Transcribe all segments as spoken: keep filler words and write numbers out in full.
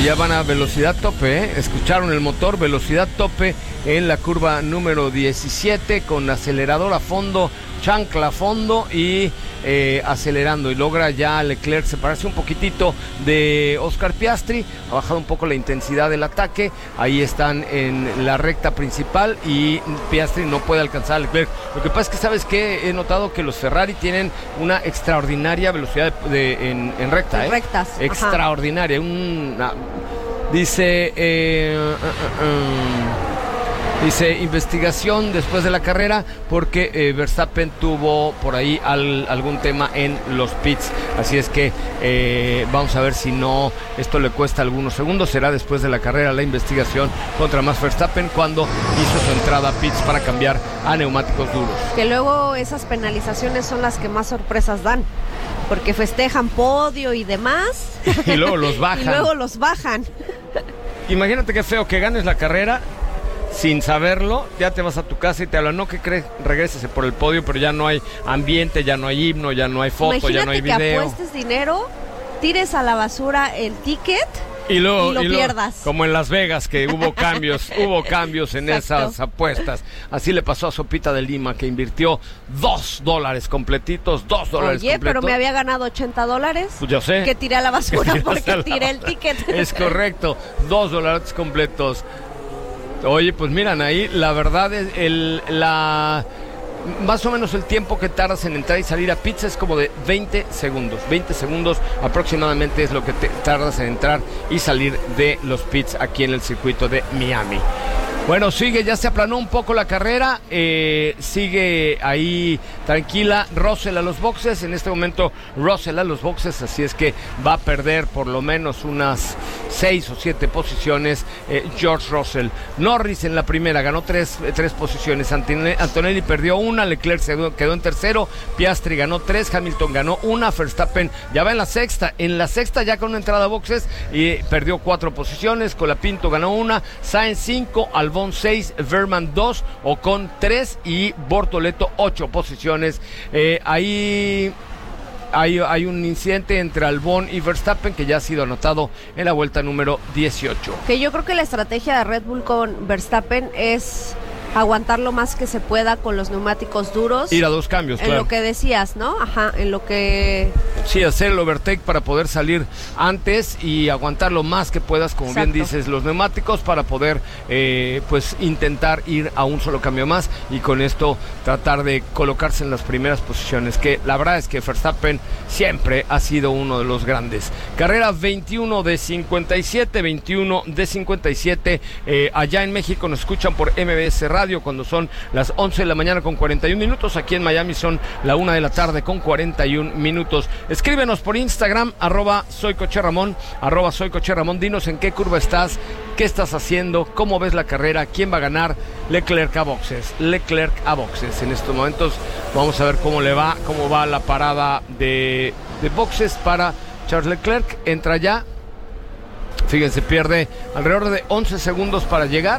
ya van a velocidad tope, ¿eh? Escucharon el motor, velocidad tope en la curva número diecisiete con acelerador a fondo, chancla a fondo y eh, acelerando, y logra ya Leclerc separarse un poquitito de Oscar Piastri, ha bajado un poco la intensidad del ataque, ahí están en la recta principal y Piastri no puede alcanzar a Leclerc. Lo que pasa es que, ¿sabes qué? He notado que los Ferrari tienen una extraordinaria velocidad de, de, en, en recta, en ¿eh? rectas. Extraordinaria, una, dice eh, uh, uh, uh, Dice, investigación después de la carrera porque eh, Verstappen tuvo por ahí al, algún tema en los pits. Así es que eh, vamos a ver si no, esto le cuesta algunos segundos. Será después de la carrera la investigación contra Max Verstappen cuando hizo su entrada a pits para cambiar a neumáticos duros. Que luego esas penalizaciones son las que más sorpresas dan, porque festejan podio y demás. Y luego los bajan. Y luego los bajan. Imagínate qué feo que ganes la carrera sin saberlo, ya te vas a tu casa y te hablan, no, ¿qué crees? Regrésese por el podio, pero ya no hay ambiente, ya no hay himno, ya no hay foto, imagínate, ya no hay video. que apuestes dinero, tires a la basura el ticket y, luego, y lo y luego, pierdas. Como en Las Vegas, que hubo cambios, hubo cambios en Exacto. esas apuestas. Así le pasó a Sopita de Lima, que invirtió dos dólares completitos, dos dólares Oye, completos. pero me había ganado ochenta dólares. Pues yo sé. Que tiré a la basura porque la tiré el ticket. Es correcto, dos dólares completos. Oye, pues miran ahí, la verdad es el la más o menos el tiempo que tardas en entrar y salir a pits es como de veinte segundos. veinte segundos aproximadamente es lo que te tardas en entrar y salir de los pits aquí en el circuito de Miami. Bueno, sigue, ya se aplanó un poco la carrera, eh, sigue ahí tranquila Russell a los boxes, en este momento Russell a los boxes, así es que va a perder por lo menos unas seis o siete posiciones eh, George Russell. Norris en la primera ganó tres, tres posiciones, Antonelli perdió una, Leclerc se quedó en tercero, Piastri ganó tres, Hamilton ganó una, Verstappen ya va en la sexta, en la sexta ya con una entrada a boxes y perdió cuatro posiciones, Colapinto ganó una, Sainz cinco, Albon seis, Verman dos, Ocon tres y Bortoleto ocho posiciones. Eh, ahí hay, hay un incidente entre Albon y Verstappen que ya ha sido anotado en la vuelta número dieciocho. Que yo creo que la estrategia de Red Bull con Verstappen es aguantar lo más que se pueda con los neumáticos duros. Ir a dos cambios, en claro. En lo que decías, ¿no? Ajá, en lo que... Sí, hacer el overtake para poder salir antes y aguantar lo más que puedas, como Exacto. bien dices, los neumáticos para poder, eh, pues, intentar ir a un solo cambio más y con esto tratar de colocarse en las primeras posiciones, que la verdad es que Verstappen siempre ha sido uno de los grandes. Carrera veintiuno de cincuenta y siete, veintiuno de cincuenta y siete, eh, allá en México nos escuchan por M B S Radio cuando son las once de la mañana con cuarenta y un minutos, aquí en Miami son la una de la tarde con cuarenta y un minutos. Escríbenos por Instagram, arroba soy Coche Ramón, arroba soy Coche Ramón, dinos en qué curva estás, qué estás haciendo, cómo ves la carrera, quién va a ganar. Leclerc a boxes, Leclerc a boxes. En estos momentos vamos a ver cómo le va, cómo va la parada de, de boxes para Charles Leclerc, entra ya, fíjense, pierde alrededor de once segundos para llegar.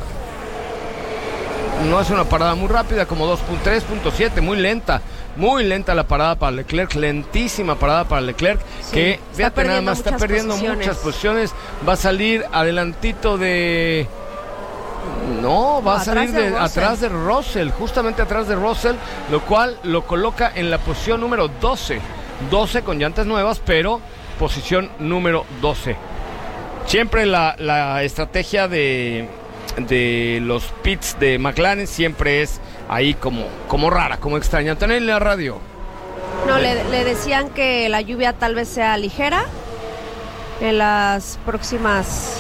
No es una parada muy rápida, como dos punto tres, punto siete, muy lenta, muy lenta la parada para Leclerc, lentísima parada para Leclerc, sí, que fíjate nada más, está perdiendo posiciones. muchas posiciones, va a salir adelantito de... No, va no, a salir de, de atrás de Russell, justamente atrás de Russell, lo cual lo coloca en la posición número doce, doce con llantas nuevas, pero posición número doce. Siempre la, la estrategia de... de los pits de McLaren siempre es ahí como, como rara, como extraña. Antonelli en la radio. No, le, le decían que la lluvia tal vez sea ligera en las próximas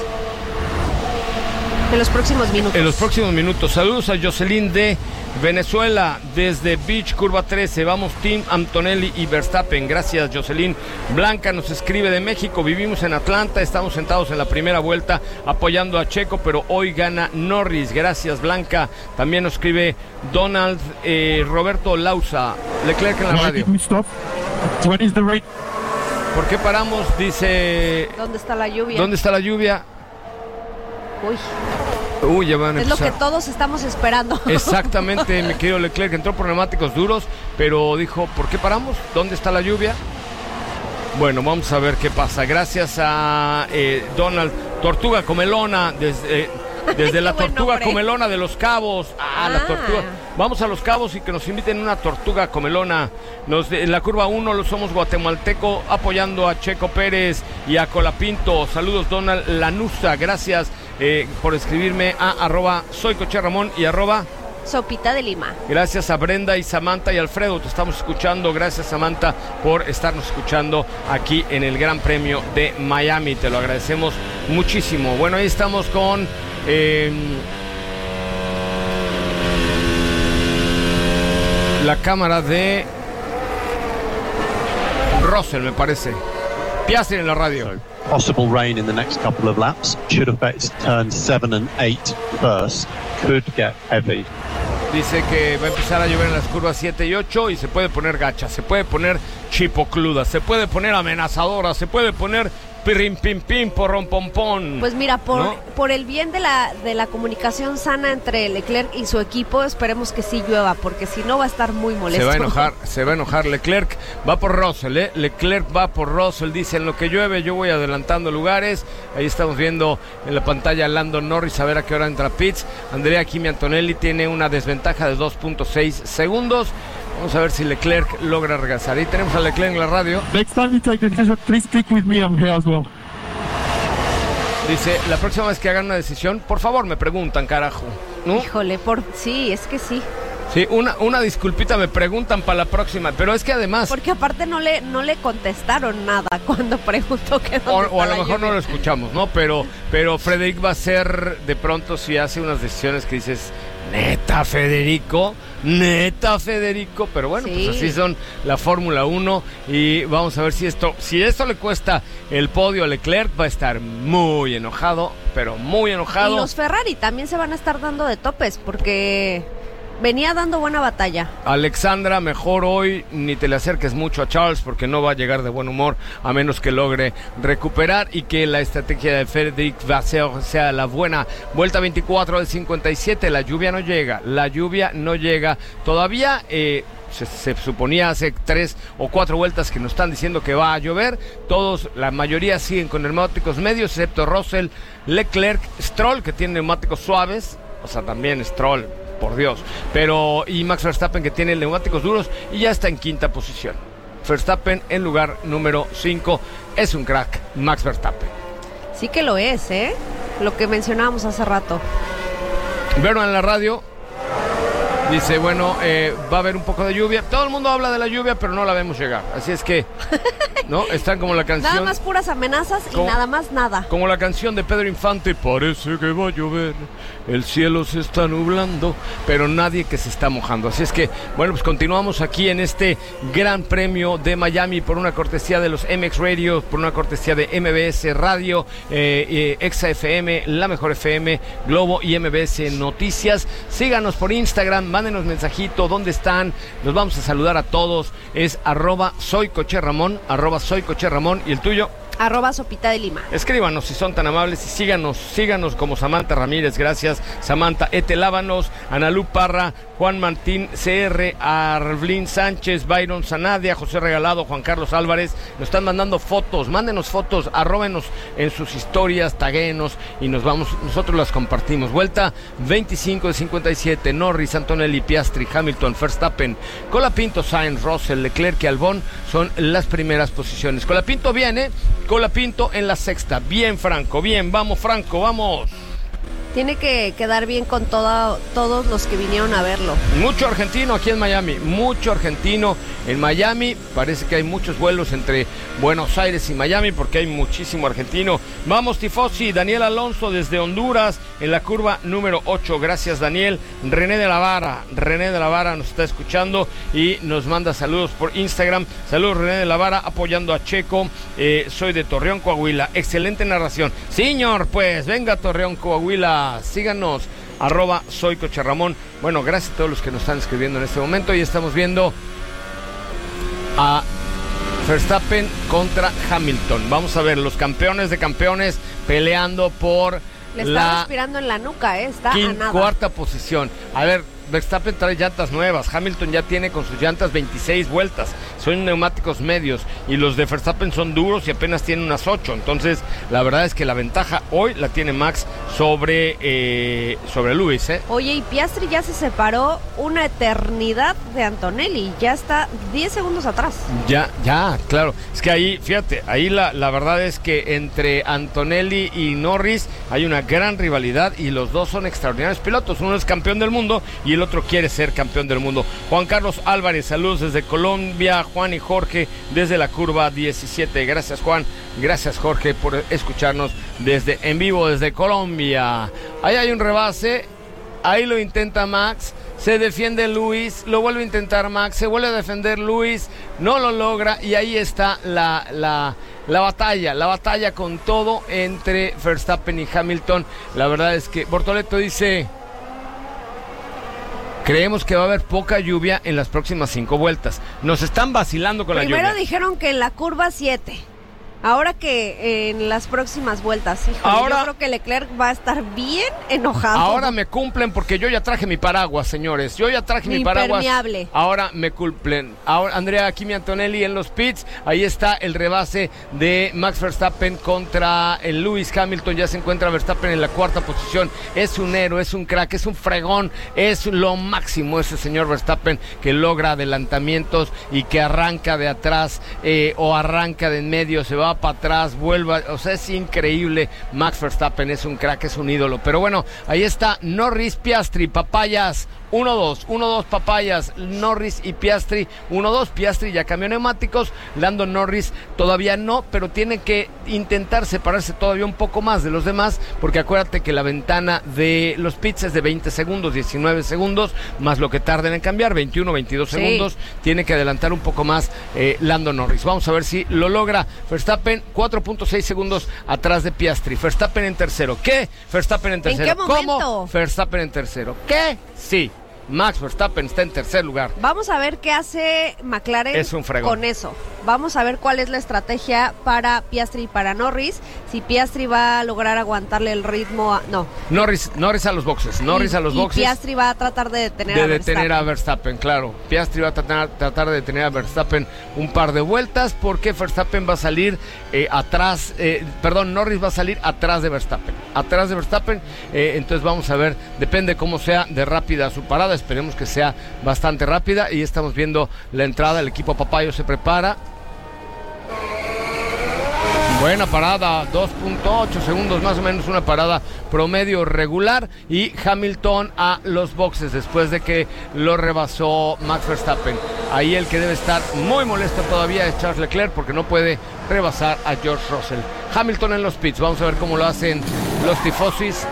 en los próximos minutos. En los próximos minutos. Saludos a Jocelyn de Venezuela, desde Beach, curva trece. Vamos, Team Antonelli y Verstappen. Gracias, Jocelyn. Blanca nos escribe de México. Vivimos en Atlanta, estamos sentados en la primera vuelta apoyando a Checo, pero hoy gana Norris. Gracias, Blanca. También nos escribe Donald eh, Roberto Lausa. Leclerc en la radio. ¿Por qué paramos? Dice... ¿Dónde está la lluvia? ¿Dónde está la lluvia? Uy. Uy, ya van a es empezar. lo que todos estamos esperando. Exactamente, mi querido Leclerc entró por neumáticos duros, pero dijo, ¿por qué paramos? ¿Dónde está la lluvia? Bueno, vamos a ver qué pasa. Gracias a eh, Donald Tortuga Comelona, desde, eh, desde la Tortuga Comelona de Los Cabos. Ah, ah, la Tortuga. Vamos a Los Cabos y que nos inviten una Tortuga Comelona. Nos, en la curva uno lo somos guatemalteco, apoyando a Checo Pérez y a Colapinto. Saludos, Donald Lanusa. Gracias eh, por escribirme a arroba soy Coche Ramón y arroba Sopita de Lima. Gracias a Brenda y Samantha y Alfredo, te estamos escuchando. Gracias, Samantha, por estarnos escuchando aquí en el Gran Premio de Miami. Te lo agradecemos muchísimo. Bueno, ahí estamos con eh, la cámara de Russell, me parece. Piastri en la radio. Possible rain in the next couple of laps. Should affect turns seven and eight first. Could get heavy. Dice que va a empezar a llover en las curvas siete y ocho y se puede poner gacha, se puede poner chipocluda, se puede poner amenazadora, se puede poner pirim pim pim porrom pom pom. Pues mira, por, ¿no? por el bien de la de la comunicación sana entre Leclerc y su equipo, esperemos que sí llueva, porque si no va a estar muy molesto. Se va a enojar, se va a enojar. Leclerc va por Russell, ¿eh? Leclerc va por Russell, dice: en lo que llueve yo voy adelantando lugares. Ahí estamos viendo en la pantalla a Lando Norris, a ver a qué hora entra pits. Andrea Kimi Antonelli tiene una desventaja de dos punto seis segundos. Vamos a ver si Leclerc logra regresar. Ahí tenemos a Leclerc en la radio. Next time you take a decision, please speak with me. I'm here as well. Dice: la próxima vez que hagan una decisión, por favor me preguntan, carajo, ¿no? Híjole, por sí, es que sí. Sí, una, una disculpita, me preguntan para la próxima, pero es que además... Porque aparte no le no le contestaron nada cuando preguntó que o, o a lo mejor no lo escuchamos, ¿no? Pero, pero Frederic va a ser, de pronto, si hace unas decisiones que dices, neta, Federico, neta, Federico, pero bueno, sí. Pues así son la Fórmula uno y vamos a ver si esto, si esto le cuesta el podio a Leclerc, va a estar muy enojado, pero muy enojado. Y los Ferrari también se van a estar dando de topes, porque... venía dando buena batalla. Alexandra, mejor hoy ni te le acerques mucho a Charles porque no va a llegar de buen humor a menos que logre recuperar y que la estrategia de Frédéric Vasseur sea la buena. Vuelta veinticuatro del cincuenta y siete, la lluvia no llega, la lluvia no llega. Todavía eh, se, se suponía hace tres o cuatro vueltas que nos están diciendo que va a llover. Todos, la mayoría siguen con neumáticos medios, excepto Russell, Leclerc, Stroll, que tiene neumáticos suaves, o sea, también Stroll, por Dios, pero y Max Verstappen, que tiene neumáticos duros y ya está en quinta posición. Verstappen en lugar número cinco, es un crack Max Verstappen. Sí que lo es, ¿eh? Lo que mencionábamos hace rato. Verno en la radio dice, bueno, eh, va a haber un poco de lluvia. Todo el mundo habla de la lluvia, pero no la vemos llegar. Así es que, ¿no? Están como la canción... Nada más puras amenazas y como, nada más nada. Como la canción de Pedro Infante, parece que va a llover, el cielo se está nublando, pero nadie que se está mojando. Así es que, bueno, pues continuamos aquí en este Gran Premio de Miami por una cortesía de los M X Radio, por una cortesía de M B S Radio, eh, eh, Exa F M, La Mejor F M, Globo y M B S Noticias. Síganos por Instagram, mándenos mensajito, ¿dónde están? Los vamos a saludar a todos. Es arroba soy Coche Ramón, arroba soy Coche Ramón. ¿Y el tuyo? Arroba Sopita de Lima. Escríbanos si son tan amables y síganos, síganos como Samantha Ramírez, gracias Samantha, Ete Lábanos, Analú Parra, Juan Martín C R, Arvlin Sánchez, Byron Sanadia, José Regalado, Juan Carlos Álvarez, nos están mandando fotos, mándenos fotos, arróbenos en sus historias, taguenos y nos vamos, nosotros las compartimos. Vuelta veinticinco de cincuenta y siete, Norris, Antonelli, Piastri, Hamilton, Verstappen, Colapinto, Sainz, Russell, Leclerc y Albon son las primeras posiciones. Colapinto viene, Colapinto en la sexta, bien Franco, bien, vamos Franco, vamos. Tiene que quedar bien con toda, todos los que vinieron a verlo. Mucho argentino aquí en Miami, mucho argentino en Miami. Parece que hay muchos vuelos entre Buenos Aires y Miami porque hay muchísimo argentino. Vamos tifosi, Daniel Alonso desde Honduras en la curva número ocho. Gracias Daniel. René de la Vara, René de la Vara nos está escuchando y nos manda saludos por Instagram. Saludos René de la Vara apoyando a Checo. Eh, soy de Torreón, Coahuila. Excelente narración. Señor, pues venga Torreón, Coahuila. Síganos, arroba soy Coche Ramón. Bueno, gracias a todos los que nos están escribiendo en este momento. Y estamos viendo a Verstappen contra Hamilton. Vamos a ver, los campeones de campeones peleando por Le está la respirando en la nuca, ¿eh? Está quin- a nada. cuarta posición. A ver, Verstappen trae llantas nuevas, Hamilton ya tiene con sus llantas veintiséis vueltas, son neumáticos medios, y los de Verstappen son duros y apenas tienen unas ocho, entonces la verdad es que la ventaja hoy la tiene Max sobre, eh, sobre Lewis, ¿eh? Oye, y Piastri ya se separó una eternidad de Antonelli, ya está diez segundos atrás. Ya, ya, claro, es que ahí, fíjate, ahí la, la verdad es que entre Antonelli y Norris hay una gran rivalidad y los dos son extraordinarios pilotos, uno es campeón del mundo y el otro quiere ser campeón del mundo. Juan Carlos Álvarez, saludos desde Colombia, Juan y Jorge desde la curva diecisiete, gracias Juan, gracias Jorge por escucharnos desde en vivo desde Colombia. Ahí hay un rebase, ahí lo intenta Max, se defiende Luis, lo vuelve a intentar Max, se vuelve a defender Luis, no lo logra y ahí está la, la, la batalla, la batalla con todo entre Verstappen y Hamilton. La verdad es que Bortoleto dice: creemos que va a haber poca lluvia en las próximas cinco vueltas. Nos están vacilando con Primero la lluvia. Primero dijeron que en la curva siete. Ahora que en las próximas vueltas, híjole, ahora, yo creo que Leclerc va a estar bien enojado. Ahora me cumplen porque yo ya traje mi paraguas, señores. Yo ya traje mi, mi paraguas. Impermeable. Ahora me cumplen. Ahora Andrea Kimi Antonelli en los pits. Ahí está el rebase de Max Verstappen contra el Lewis Hamilton. Ya se encuentra Verstappen en la cuarta posición. Es un héroe, es un crack, es un fregón. Es lo máximo ese señor Verstappen que logra adelantamientos y que arranca de atrás eh, o arranca de en medio, se va para atrás, vuelva, o sea, es increíble. Max Verstappen es un crack, es un ídolo. Pero bueno, ahí está Norris, Piastri, Papayas, uno dos, uno dos Papayas, Norris y Piastri, uno dos, Piastri ya cambió neumáticos, Lando Norris todavía no, pero tiene que intentar separarse todavía un poco más de los demás, porque acuérdate que la ventana de los pits es de veinte segundos, diecinueve segundos, más lo que tarden en cambiar, veintiuno, veintidós sí. segundos, tiene que adelantar un poco más eh, Lando Norris. Vamos a ver si lo logra. Verstappen, cuatro punto seis segundos atrás de Piastri. Verstappen en tercero. ¿Qué? Verstappen en tercero. ¿En qué momento? ¿Cómo? Verstappen en tercero. ¿Qué? Sí. Max Verstappen está en tercer lugar. Vamos a ver qué hace McLaren es un fregón. Con eso. Vamos a ver cuál es la estrategia para Piastri y para Norris. Si Piastri va a lograr aguantarle el ritmo a... No. Norris, Norris a los boxes. Norris y, a los y boxes. Piastri va a tratar de detener de a Verstappen. detener a Verstappen, claro. Piastri va a tratar, tratar de detener a Verstappen un par de vueltas porque Verstappen va a salir eh, atrás, eh, perdón, Norris va a salir atrás de Verstappen. Atrás de Verstappen, eh, entonces vamos a ver, depende cómo sea de rápida su parada, esperemos que sea bastante rápida y estamos viendo la entrada, el equipo Papayo se prepara. Buena parada, dos punto ocho segundos más o menos, una parada promedio regular, y Hamilton a los boxes después de que lo rebasó Max Verstappen. Ahí el que debe estar muy molesto todavía es Charles Leclerc porque no puede rebasar a George Russell. Hamilton en los pits, vamos a ver cómo lo hacen los tifosis.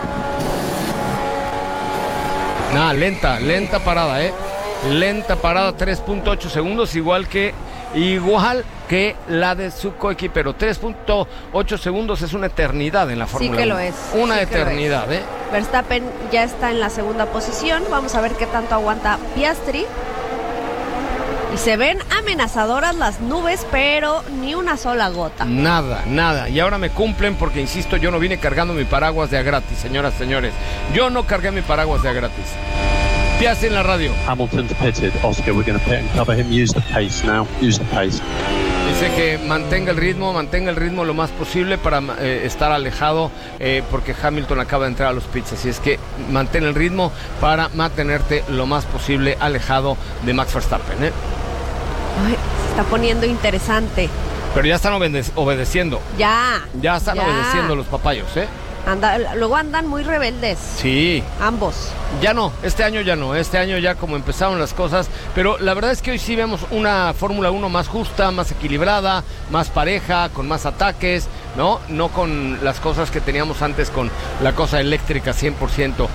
Nada, lenta, lenta parada, eh. Lenta parada, tres punto ocho segundos, igual que igual que la de su coequipero. tres punto ocho segundos es una eternidad en la Fórmula uno. Sí que lo es. Una sí eternidad, es. ¿eh? Verstappen ya está en la segunda posición. Vamos a ver qué tanto aguanta Piastri. Y se ven amenazadoras las nubes, pero ni una sola gota. Nada, nada. Y ahora me cumplen porque, insisto, yo no vine cargando mi paraguas de a gratis, señoras y señores. Yo no cargué mi paraguas de a gratis. Piastri en la radio. Hamilton's pitted. Oscar, we're going to pit and cover him. Use the pace now. Use the pace. Dice que mantenga el ritmo, mantenga el ritmo lo más posible para eh, estar alejado, eh, porque Hamilton acaba de entrar a los pits, así es que mantén el ritmo para mantenerte lo más posible alejado de Max Verstappen, ¿eh? Ay, se está poniendo interesante. Pero ya están obede- obedeciendo. Ya. Ya están ya. obedeciendo los papayos, ¿eh? Anda, luego andan muy rebeldes. Sí. Ambos. Ya no, este año ya no, este año ya como empezaron las cosas, pero la verdad es que hoy sí vemos una Fórmula uno más justa, más equilibrada, más pareja, con más ataques, ¿no? No con las cosas que teníamos antes con la cosa eléctrica cien por ciento.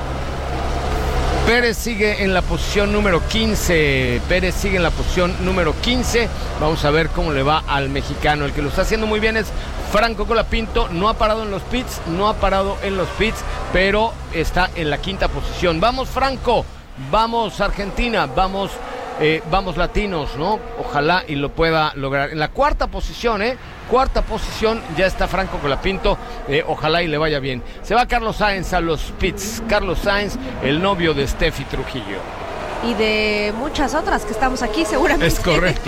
Pérez sigue en la posición número quince. Pérez sigue en la posición número quince. Vamos a ver cómo le va al mexicano. El que lo está haciendo muy bien es Franco Colapinto. No ha parado en los pits, no ha parado en los pits, pero está en la quinta posición. Vamos, Franco. Vamos, Argentina. Vamos, eh, vamos, latinos, ¿no? Ojalá y lo pueda lograr. En la cuarta posición, ¿eh? cuarta posición ya está Franco Colapinto, eh, ojalá y le vaya bien. Se va Carlos Sainz a los pits. Carlos Sainz, el novio de Steffi Trujillo. Y de muchas otras que estamos aquí seguramente. Es correcto.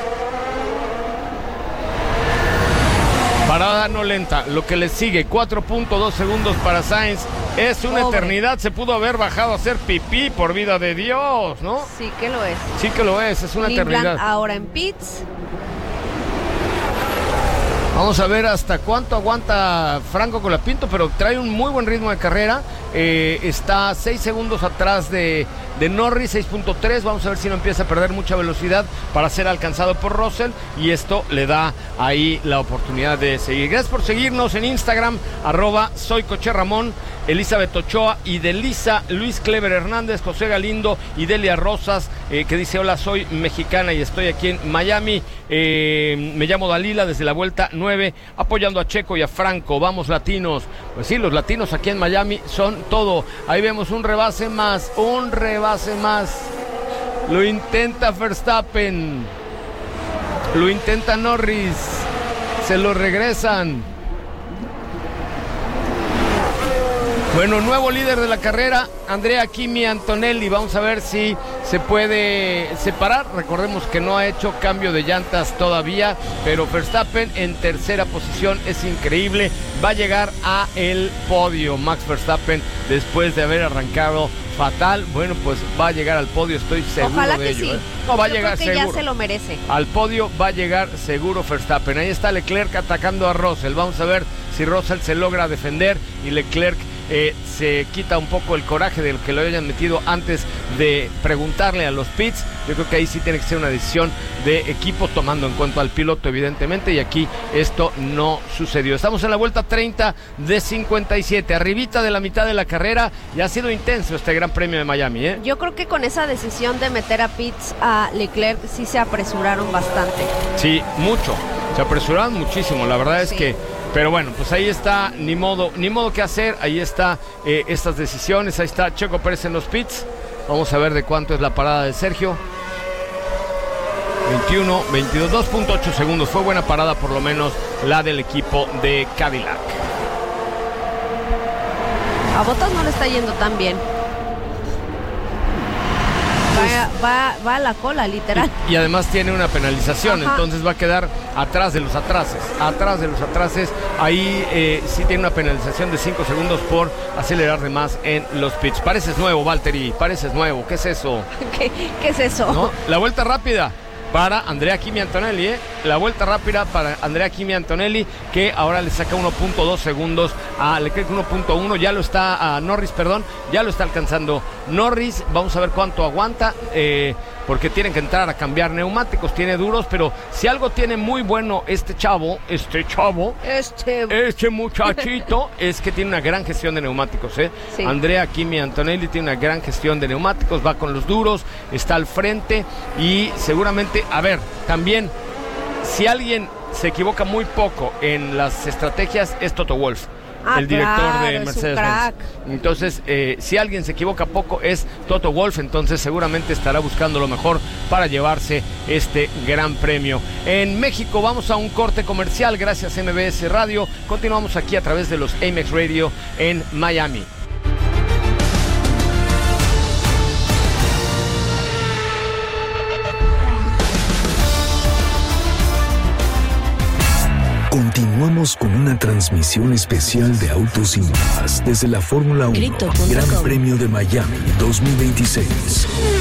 Parada no lenta, lo que le sigue, cuatro punto dos segundos para Sainz. Es una Pobre. eternidad, se pudo haber bajado a hacer pipí, por vida de Dios, ¿no? Sí que lo es. Sí que lo es, es una Lindblad eternidad. Ahora en pits. Vamos a ver hasta cuánto aguanta Franco Colapinto, pero trae un muy buen ritmo de carrera. Eh, está seis segundos atrás de, de Norris, seis punto tres. Vamos a ver si no empieza a perder mucha velocidad para ser alcanzado por Russell. Y esto le da ahí la oportunidad de seguir. Gracias por seguirnos en Instagram, arroba soy Coche Ramón, Elizabeth Ochoa y Delisa, Luis Clever Hernández, José Galindo y Delia Rosas, eh, que dice: hola, soy mexicana y estoy aquí en Miami. Eh, me llamo Dalila desde la vuelta nueve, apoyando a Checo y a Franco. Vamos latinos. Pues sí, los latinos aquí en Miami son todo. Ahí vemos un rebase más, un rebase más. Lo intenta Verstappen, lo intenta Norris, se lo regresan. Bueno, nuevo líder de la carrera, Andrea Kimi Antonelli. Vamos a ver si se puede separar. Recordemos que no ha hecho cambio de llantas todavía, pero Verstappen en tercera posición, es increíble. Va a llegar a el podio Max Verstappen después de haber arrancado fatal. Bueno, pues va a llegar al podio, estoy seguro Ojalá de que ello. sí. ¿eh? No, va a Yo llegar creo que seguro. Ya se lo merece. Al podio va a llegar seguro Verstappen. Ahí está Leclerc atacando a Russell. Vamos a ver si Russell se logra defender y Leclerc Eh, se quita un poco el coraje de que lo hayan metido antes de preguntarle a los pits. Yo creo que ahí sí tiene que ser una decisión de equipo, tomando en cuenta al piloto, evidentemente, y aquí esto no sucedió. Estamos en la vuelta treinta de cincuenta y siete, arribita de la mitad de la carrera, y ha sido intenso este Gran Premio de Miami, ¿eh? Yo creo que con esa decisión de meter a pits a Leclerc sí se apresuraron bastante. Sí, mucho, se apresuraron muchísimo, la verdad es sí. que Pero bueno, pues ahí está, ni modo, ni modo que hacer, ahí está eh, estas decisiones, ahí está Checo Pérez en los pits. Vamos a ver de cuánto es la parada de Sergio. veintiuno, veintidós, dos punto ocho segundos. Fue buena parada, por lo menos la del equipo de Cadillac. A Bottas no le está yendo tan bien. Va, va, va a la cola, literal. Y, y además tiene una penalización. Ajá. Entonces va a quedar atrás de los atrases. Atrás de los atrases. Ahí eh, sí tiene una penalización de cinco segundos por acelerar de más en los pits. Pareces nuevo, Valtteri. Pareces nuevo. ¿Qué es eso? ¿Qué, qué es eso? ¿No? La vuelta rápida para Andrea Kimi Antonelli, ¿eh? La vuelta rápida para Andrea Kimi Antonelli, que ahora le saca uno punto dos segundos a Leclerc, uno punto uno, ya lo está a Norris, perdón, ya lo está alcanzando Norris. Vamos a ver cuánto aguanta, eh, porque tienen que entrar a cambiar neumáticos, tiene duros, pero si algo tiene muy bueno este chavo, este chavo, este, este muchachito, es que tiene una gran gestión de neumáticos, ¿eh? Sí. Andrea Kimi Antonelli tiene una gran gestión de neumáticos, va con los duros, está al frente y seguramente, a ver, también, si alguien se equivoca muy poco en las estrategias, es Toto Wolff, ah, el director claro, de Mercedes-Benz. Entonces, eh, si alguien se equivoca poco, es Toto Wolff. Entonces, seguramente estará buscando lo mejor para llevarse este gran premio. En México, vamos a un corte comercial. Gracias, M B S Radio. Continuamos aquí a través de los Amex Radio en Miami. Continuamos con una transmisión especial de Autos y Más desde la Fórmula uno Gran Premio de Miami dos mil veintiséis.